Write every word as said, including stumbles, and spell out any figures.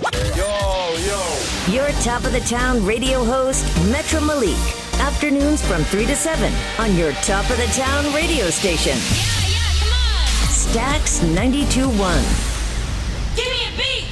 Yo, yo. Your top of the town radio host, Metro Malik. Afternoons from three to seven on your top of the town radio station. Yeah, yeah, come on. Stax ninety-two point one. Give me a beat.